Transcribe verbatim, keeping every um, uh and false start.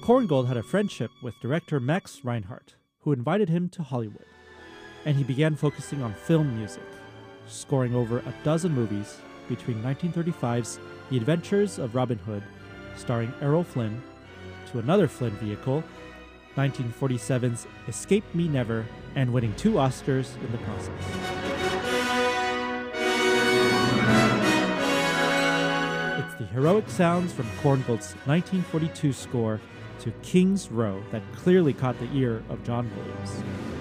Korngold had a friendship with director Max Reinhardt, who invited him to Hollywood, and he began focusing on film music, scoring over a dozen movies between nineteen thirty-five's The Adventures of Robin Hood, starring Errol Flynn, to another Flynn vehicle, nineteen forty-seven's Escape Me Never, and winning two Oscars in the process. It's the heroic sounds from Korngold's nineteen forty-two score to King's Row that clearly caught the ear of John Williams.